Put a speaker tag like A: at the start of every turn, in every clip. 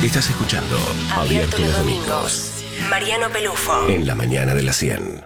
A: Estás escuchando
B: Abierto los domingos. Mariano Pelufo.
A: En la mañana de la 100.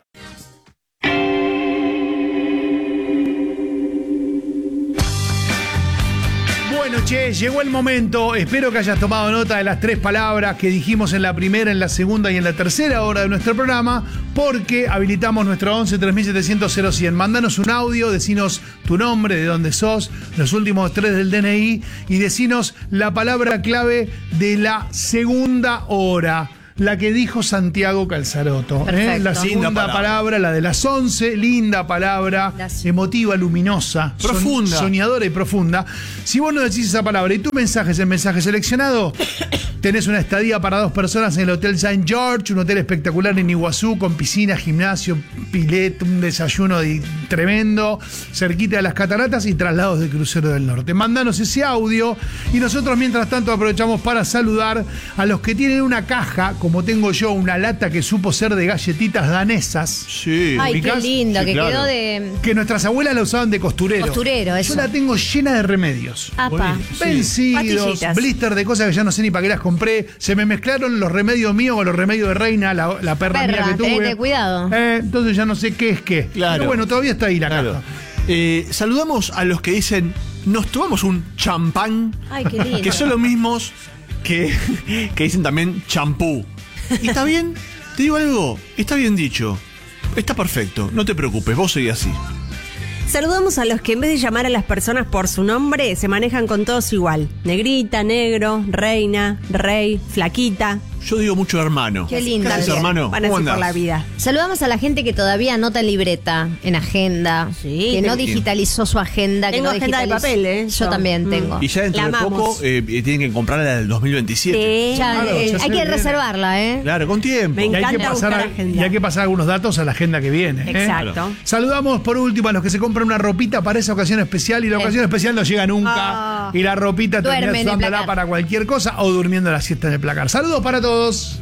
C: Bueno, che, llegó el momento. Espero que hayas tomado nota de las 3 palabras que dijimos en la primera, en la segunda y en la tercera hora de nuestro programa, porque habilitamos nuestro 11 3700 0100. Mándanos un audio, decinos tu nombre, de dónde sos, los últimos 3 del DNI y decinos la palabra clave de la segunda hora. La que dijo Santiago Calzaroto. La segunda palabra, la de las 11, linda palabra, emotiva, luminosa,
D: profunda,
C: soñadora y profunda. Si vos no decís esa palabra y tu mensaje es el mensaje seleccionado, tenés una estadía para 2 personas en el Hotel St. George, un hotel espectacular en Iguazú, con piscina, gimnasio, pileta, un desayuno tremendo, cerquita de las cataratas y traslados de crucero del norte. Mándanos ese audio y nosotros mientras tanto aprovechamos para saludar a los que tienen una caja, como tengo yo, una lata que supo ser de galletitas danesas.
D: Sí.
E: Ay, qué lindo, sí, que claro. Quedó de...
C: Que nuestras abuelas la usaban de costurero.
E: Costurero, eso.
C: Yo la tengo llena de remedios.
E: Apa.
C: Vencidos, blister de cosas que ya no sé ni para qué las compré. Se me mezclaron los remedios míos con los remedios de Reina, la perra mía que tuve.
E: Tenete cuidado.
C: Entonces ya no sé qué es qué.
D: Claro.
C: Pero bueno, todavía está ahí la caja.
D: Saludamos a los que dicen, nos tomamos un champán.
E: Ay, qué lindo.
D: Que son los mismos que dicen también champú. ¿Y está bien? Te digo algo, está bien dicho. Está perfecto, no te preocupes, vos seguís así.
F: Saludamos a los que en vez de llamar a las personas por su nombre, se manejan con todos igual. Negrita, negro, reina, rey, flaquita.
D: Yo digo mucho hermano.
E: Qué linda.
D: ¿Qué haces, hermano?
F: Van así por la vida.
E: Saludamos a la gente que todavía anota en libreta, en agenda, que no digitalizó su agenda.
F: Tengo
E: que no
F: agenda de papel, ¿eh?
E: Yo también tengo.
D: Y ya dentro de poco tienen que comprarla la del 2027.
E: Sí. Hay que reservarla, ¿eh?
D: Claro, con tiempo.
F: Me encanta buscar agenda.
C: Y hay que pasar algunos datos a la agenda que viene.
F: Exacto.
C: Claro. Saludamos por último a los que se compran una ropita para esa ocasión especial y la ocasión especial no llega nunca. Y la ropita termina usándola para cualquier cosa o durmiendo la siesta en el placar. Saludos para todos.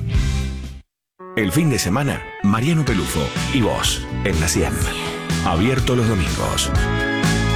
A: El fin de semana, Mariano Pelufo y vos en la 100. Abierto los domingos.